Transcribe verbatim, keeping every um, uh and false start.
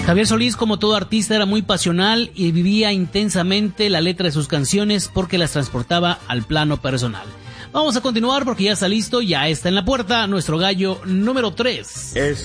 Javier Solís, como todo artista, era muy pasional y vivía intensamente la letra de sus canciones porque las transportaba al plano personal. Vamos a continuar porque ya está listo, ya está en la puerta nuestro gallo número tres. Es